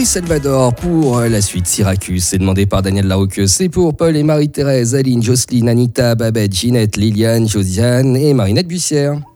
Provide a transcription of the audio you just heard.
Maurice Salvador pour la suite Syracuse. C'est demandé par Daniel Larocque. C'est pour Paul et Marie-Thérèse, Aline, Jocelyne, Anita, Babette, Ginette, Liliane, Josiane et Marinette Bussière.